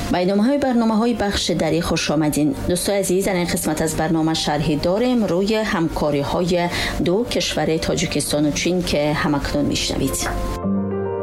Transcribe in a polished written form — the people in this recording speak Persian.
به برنامه‌های بخش دری خوش آمدین. دوستان عزیز، در این قسمت از برنامه شرحی داریم روی همکاری‌های دو کشور تاجیکستان و چین که همکنون میشنوید.